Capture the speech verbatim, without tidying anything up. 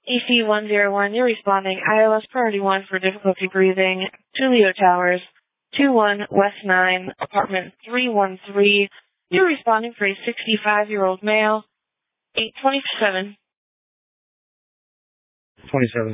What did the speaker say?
E C one zero one, you're responding. I L S priority one for difficulty breathing. Tulio Towers, two one West nine, apartment three one three. You're responding for a sixty-five-year-old male, eight twenty-seven. twenty-seven.